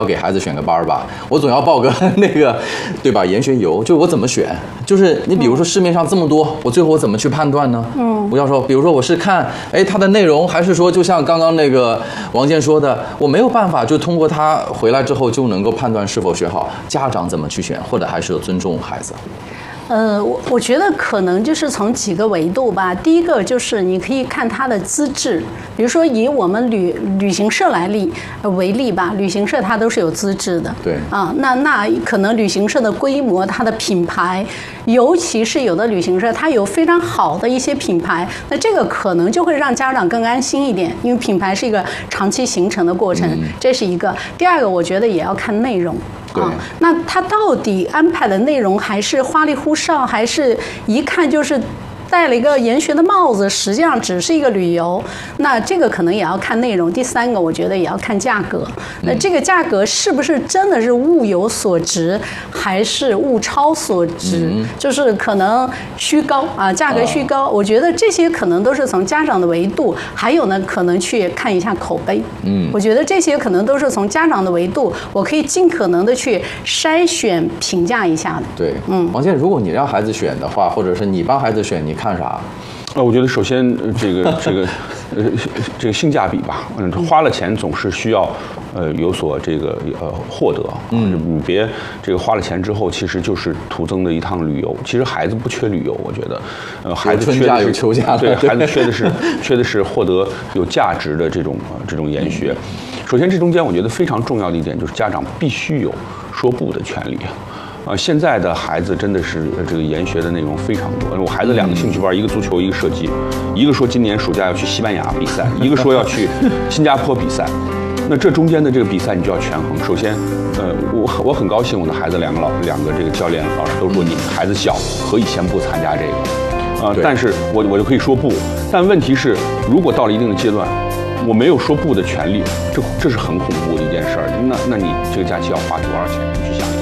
给孩子选个班儿吧，我总要报个那个，对吧？研学游，就我怎么选？就是你比如说市面上这么多，我最后我怎么去判断呢？不要说，比如说我是看，哎，它的内容，还是说就像刚刚那个王健说的，我没有办法就通过他回来之后就能够判断是否学好，家长怎么去选，或者还是尊重孩子？ 我觉得可能就是从几个维度吧。第一个就是你可以看他的资质，比如说以我们旅行社为例吧，旅行社它都是有资质的。 对啊，那可能旅行社的规模、它的品牌，尤其是有的旅行社它有非常好的一些品牌，那这个可能就会让家长更安心一点，因为品牌是一个长期形成的过程，这是一个。第二个，我觉得也要看内容。那他到底安排的内容还是花里胡哨，还是一看就是戴了一个研学的帽子，实际上只是一个旅游，那这个可能也要看内容。第三个，我觉得也要看价格。那这个价格是不是真的是物有所值，还是物超所值？就是可能虚高啊，价格虚高。我觉得这些可能都是从家长的维度，还有呢，可能去看一下口碑。我觉得这些可能都是从家长的维度，我可以尽可能的去筛选、评价一下的。 对，王健，如果你让孩子选的话，或者是你帮孩子选，你看啥？ 我觉得首先这个性价比吧，花了钱总是需要有所获得你别这个花了钱之后，其实就是徒增的一趟旅游。其实孩子不缺旅游，我觉得，孩子缺的是秋假， 对，孩子缺的是获得有价值的这种研学。首先，这中间我觉得非常重要的一点就是家长必须有说不的权利。现在的孩子真的是这个研学的内容非常多。我孩子2个兴趣班，一个足球，一个射击，一个说今年暑假要去西班牙比赛，一个说要去新加坡比赛。那这中间的这个比赛你就要权衡。首先，我很高兴我的孩子两个这个教练老师都说你孩子小，可以先不参加这个。但是我就可以说不。但问题是，如果到了一定的阶段，我没有说不的权利，这是很恐怖的一件事儿。那你这个假期要花多少钱？你去想一想。